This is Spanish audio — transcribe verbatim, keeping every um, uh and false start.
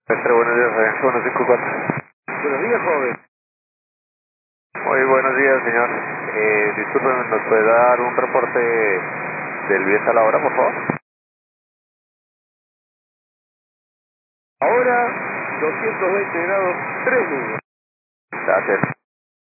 Maestre, buenos días, Agencia uno cinco cuatro. Buenos días, joven. Muy buenos días, señor. Eh, discúlpeme, ¿nos puede dar un reporte del viento a la hora, por favor? Ahora, doscientos veinte grados, tres nudos. Gracias.